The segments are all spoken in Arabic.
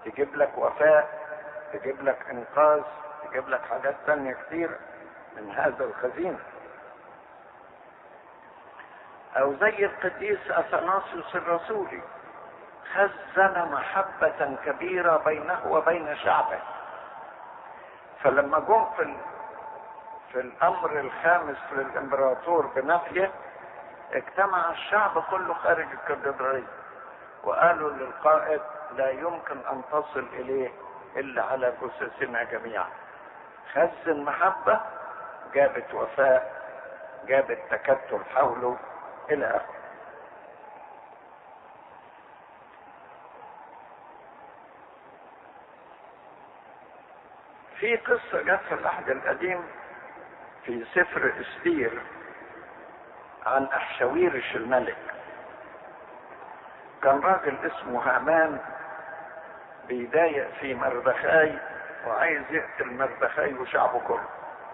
تجيب لك وفاء، تجيب لك انقاذ، تجيب لك حاجات تانية كتير من هذا الخزين. او زي القديس اثناسيوس الرسولي، خزن محبة كبيرة بينه وبين شعبه. فلما جم في الامر الخامس للامبراطور بنفيه، اجتمع الشعب كله خارج الكاتدرائية وقالوا للقائد لا يمكن ان تصل اليه الا على جثثنا جميعا. خزن محبة جابت وفاء، جابت تكتل حوله الى اخره. في قصة جت في العهد القديم في سفر استير عن احشاويرش الملك. كان راجل اسمه هامان بيضايق في مردخاي وعايز يقتل مردخاي وشعبه كله.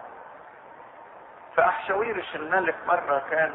فاحشاويرش الملك مرة كان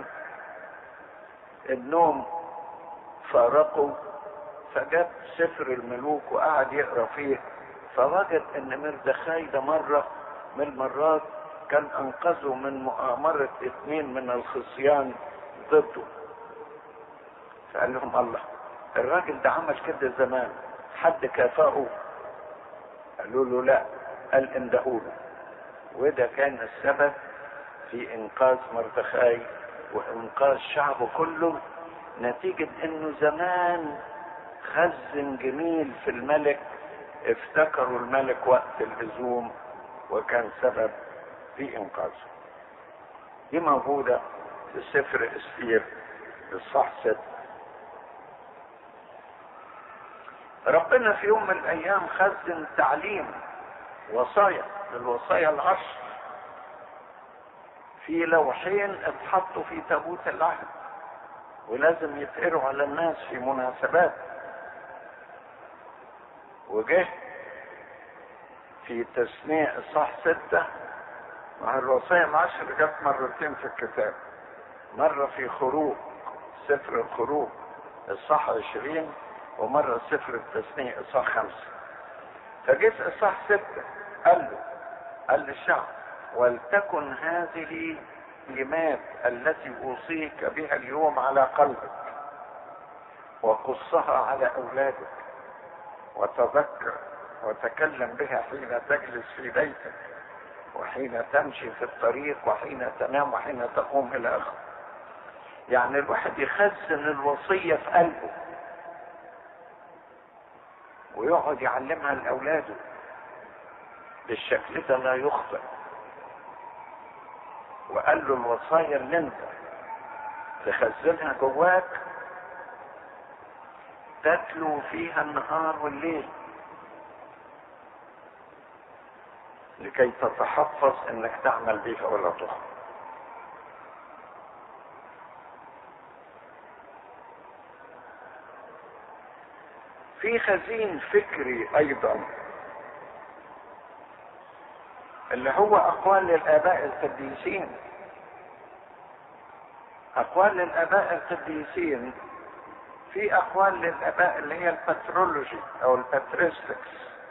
النوم فارقه، فجاب سفر الملوك وقعد يقرا فيه، فوجد ان مردخاي ده مرة من المرات كان انقذه من مؤامرة 2 من الخصيان ضده. فقال لهم الله، الراجل ده عمل كده زمان، حد كافأه؟ قالوا له لا. قال اندهوله. وده كان السبب في انقاذ مردخاي وانقاذ شعبه كله، نتيجة انه زمان خزن جميل في الملك، افتكروا الملك وقت اللزوم وكان سبب في انقاذه. دي موجودة في سفر استير الصح 6. ربنا في يوم من الايام خزن تعليم وصايا للوصايا العشر في لوحين اتحطوا في تابوت العهد، ولازم يتقروا على الناس في مناسبات. وجه في تثنية اصحاح 6 مع الوصايا العشر، جت مرتين في الكتاب، مرة في خروج سفر الخروج اصحاح 20، ومرة سفر التثنية اصحاح 5. فجه في اصحاح 6 قال للشعب ولتكن هذه الكلمات التي اوصيك بها اليوم على قلبك، وقصها على اولادك، وتذكر وتكلم بها حين تجلس في بيتك، وحين تمشي في الطريق، وحين تنام، وحين تقوم الى اخره. يعني الواحد يخزن الوصية في قلبه ويقعد يعلمها لاولاده، بالشكل ده لا يخطئ. وقال له الوصايا اللي انت تخزنها جواك تتلو فيها النهار والليل لكي تتحفظ انك تعمل بها ولا تخطئ. في خزين فكري ايضا اللي هو اقوال الاباء القديسين. اقوال الاباء القديسين، في اقوال للاباء اللي هي الباترولوجي او الباتريستكس،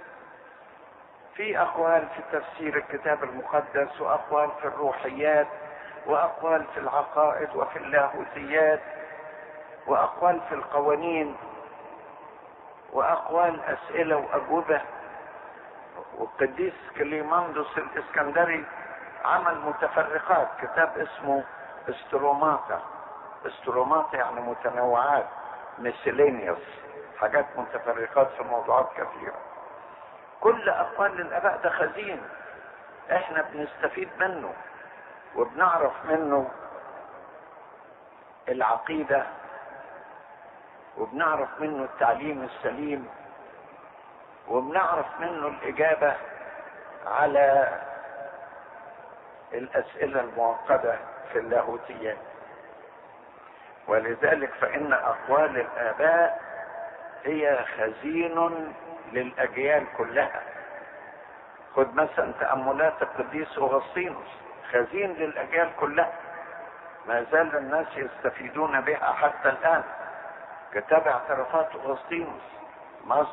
في اقوال في تفسير الكتاب المقدس، واقوال في الروحيات، واقوال في العقائد وفي اللاهوتيات، واقوال في القوانين، واقوال اسئلة واجوبة. والقديس كليماندوس الاسكندري عمل متفرقات، كتاب اسمه استروماتا. استروماتا يعني متنوعات، miscellaneous، حاجات متفرقات في موضوعات كثيرة. كل اقوال الاباء ده خزين احنا بنستفيد منه، وبنعرف منه العقيدة، وبنعرف منه التعليم السليم، وبنعرف منه الإجابة على الأسئلة المعقدة في اللاهوتيات. ولذلك فإن أقوال الآباء هي خزين للأجيال كلها. خد مثلا تأملات القديس أغسطينوس، خزين للأجيال كلها، ما زال الناس يستفيدون بها حتى الآن. كتاب اعترافات أغسطينوس